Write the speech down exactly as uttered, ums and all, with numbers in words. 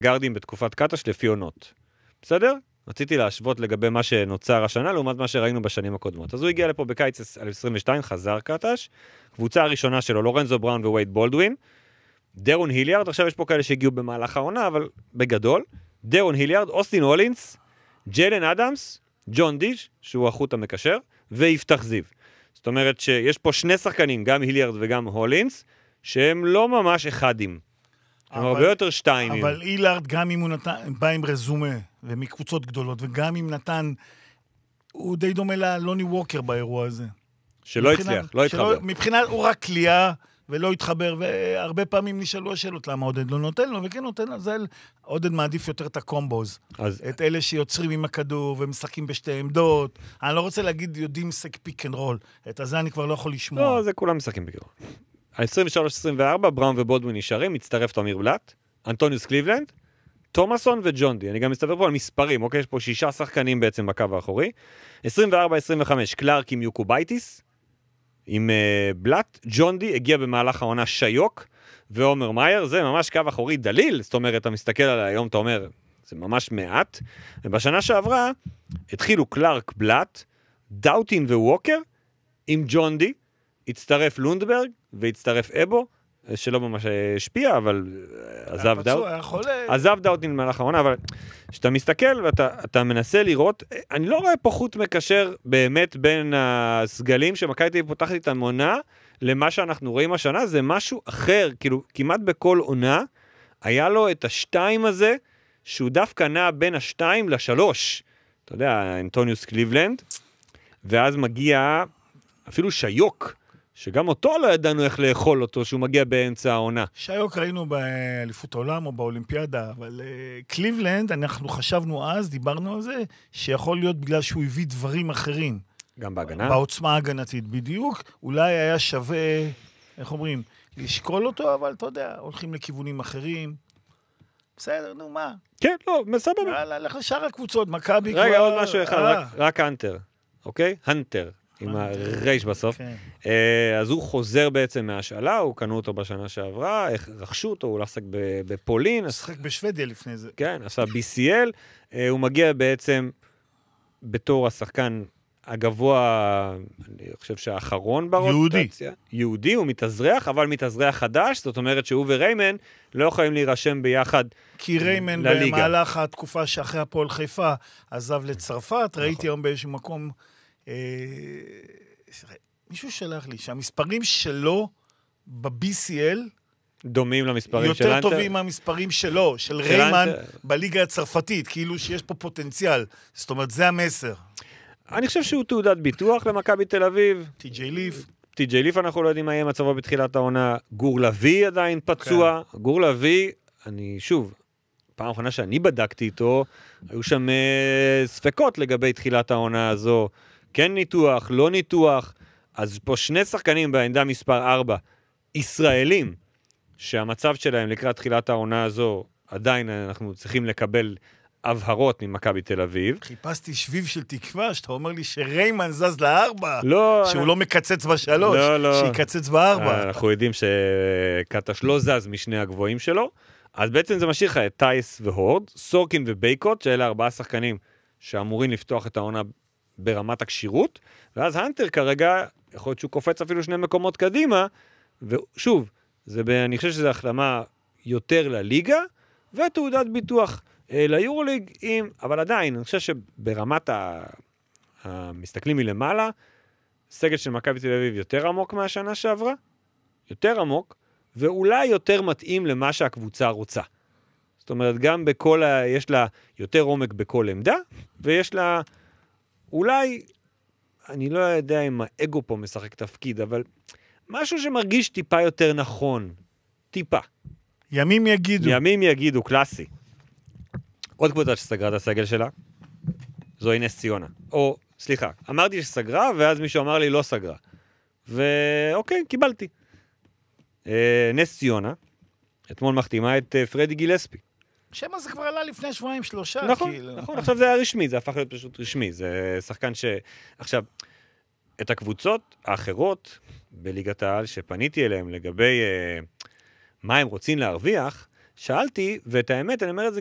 גארדים בתקופת קטש לפי עונות. בסדר? רציתי להשוות לגבי מה שנוצר השנה, לעומת מה שראינו בשנים הקודמות. אז הוא הגיע לפה בקיץ אלף עשרים ושתיים, חזר קטש, קבוצה הראשונה שלו, לורנזו בראון ווייד בולדווין, דרון היליארד, עכשיו יש פה כאלה שהגיעו במהלך העונה, אבל בגדול, דרון היליארד, אוסטין הולינס, ג'יילן אדמס, ג'ון דיש, שהוא החוט המקשר, ויפתח זיו. זאת אומרת שיש פה שני שחקנים, גם היליארד וגם הולינס, שהם לא ממש אחדים. הם הרבה יותר שתיים. אבל הילארד, גם אם הוא נתן, בא עם רזומה, ומקבוצות גדולות, וגם אם נתן, הוא די דומה ללוני ווקר באירוע הזה. שלא הצליח, לא התחבר. מבחינת הוא רק קליעה, ולא התחבר, והרבה פעמים נשאלו השאלות, למה עודד לא נותן לו, וכן נותן לו, זה עודד מעדיף יותר את הקומבוז. אז... את אלה שיוצרים עם הכדור, ומשחקים בשתי עמדות. אני לא רוצה להגיד, יודעים משחק פיק אנד רול. את הזה אני כבר לא יכול לשמוע. לא, זה כולם משחקים פיק אנד רול. ה-עשרים ושלוש עשרים וארבע, בראון ובולדווין נשארים, מצטרף תמיר בלאט, אנטוניוס קליבלנד, תומאסון וג'ון די. אני גם מסתבר פה על מספרים, אוקיי? יש פה שישה שחקנים בעצם בקו האחורי. עשרים וארבע עשרים וחמש, קלארק עם יוקובייטיס, עם uh, בלאט. ג'ון די הגיע במהלך העונה שיוק, ועומר מאייר, זה ממש קו אחורי דליל, זאת אומרת, אתה מסתכל על היום, אתה אומר, זה ממש מעט. ובשנה שעברה, התחילו קלארק, בלאט, דאוטין וווקר, עם ג'ון די, הצטרף לונדברג, והצטרף אבו, שלא ממש השפיע, אבל עזב דאוטין. עזב דאוטין במהלך העונה, אבל כשאתה מסתכל ואתה מנסה לראות, אני לא רואה פה חוט מקשר באמת בין הסגלים שמכבי תל אביב פותחת את המונה, למה שאנחנו רואים השנה, זה משהו אחר, כאילו כמעט בכל עונה, היה לו את השתיים הזה, שהוא דווקא נע בין השתיים לשלוש. אתה יודע, אנטוניוס קליבלנד, ואז מגיע אפילו שיוק, שגם אותו לא ידענו איך לאכול אותו, שהוא מגיע באמצע העונה. שיוק ראינו באליפות העולם או באולימפיאדה, אבל קליבלנד, אנחנו חשבנו אז, דיברנו על זה, שיכול להיות בגלל שהוא הביא דברים אחרים. גם בהגנה? בעוצמה הגנתית, בדיוק. אולי היה שווה, איך אומרים, לשקול אותו, אבל אתה יודע, הולכים לכיוונים אחרים. בסדר, נו, מה? כן, לא, מסבב. לך לשאר הקבוצות, מכבי כבר... רגע, עוד משהו אחד, רק הנטר, אוקיי? הנטר. עם הרייש בסוף. אז הוא חוזר בעצם מהשאלה, הוא קנו אותו בשנה שעברה, רכשו אותו, הוא עסק בפולין. שחק בשוודיה לפני זה. כן, עשה בי סי אל. הוא מגיע בעצם בתור השחקן הגבוה, אני חושב שהאחרון ברוטציה. יהודי. יהודי, הוא מתאזרח, אבל מתאזרח חדש, זאת אומרת שהוא וריימן לא יכולים להירשם ביחד לליגה. כי ריימן במהלך התקופה שאחרי הפועל חיפה עזב לצרפת, ראיתי היום באיזשהו מקום... מישהו שלח לי שהמספרים שלו ב-בי סי אל דומים למספרים של יותר אנטר. טובים מהמספרים שלו, של ריימן בליגה הצרפתית, כאילו שיש פה פוטנציאל. זאת אומרת, זה המסר. אני חושב שהוא תעודת ביטוח למכבי תל אביב. טי.ג'יי ליף. טי.ג'יי ליף אנחנו לא יודעים מה יהיה מצבו בתחילת העונה. גור לוי עדיין פצוע. Okay. גור לוי, אני שוב, פעם האחרונה שאני בדקתי איתו, היו שם uh, ספקות לגבי תחילת העונה הזו. כן ניתוח, לא ניתוח. אז פה שני שחקנים בעמדה מספר ארבע, ישראלים, שהמצב שלהם לקראת תחילת העונה הזו, עדיין אנחנו צריכים לקבל הבהרות ממכבי תל אביב. חיפשתי שביב של תקווה, שאתה אומר לי שריימן זז לארבע, לא, שהוא אני... לא מקצץ בשלוש, לא, לא. שיקצץ בארבע. אנחנו יודעים שקטש לא זז משני הגבוהים שלו, אז בעצם זה משאיר לך את טייס והורד, סורקין ובייקוט, שאלה ארבעה שחקנים שאמורים לפתוח את העונה ברמת הקשירות, ואז הנטר כרגע, יכול להיות שהוא קופץ אפילו שני מקומות קדימה, ושוב, זה, אני חושב שזו החלמה יותר לליגה, ותעודת ביטוח אה, ליורוליג, עם, אבל עדיין, אני חושב שברמת ה, המסתכלים מלמעלה, סגל של מכבי תל אביב יותר עמוק מהשנה שעברה, יותר עמוק, ואולי יותר מתאים למה שהקבוצה רוצה. זאת אומרת, גם בכל ה... יש לה יותר עומק בכל עמדה, ויש לה אולי, אני לא יודע אם האגו פה משחק תפקיד, אבל משהו שמרגיש טיפה יותר נכון. טיפה. ימים יגידו. ימים יגידו, קלאסי. עוד קבוצה שסגרה את הסגל שלה, זוהי נס ציונה. או, סליחה, אמרתי שסגרה, ואז מישהו אמר לי לא סגרה. ואוקיי, קיבלתי. אה, נס ציונה, אתמול מחתימה את אה, פרדי גילספי. שמה זה כבר עלה לפני שבועיים שלושה. נכון, כאילו. נכון, עכשיו זה היה רשמי, זה הפך להיות פשוט רשמי, זה שחקן ש... עכשיו, את הקבוצות האחרות בליגת העל שפניתי אליהם לגבי אה, מה הם רוצים להרוויח, שאלתי, ואת האמת, אני אומר את זה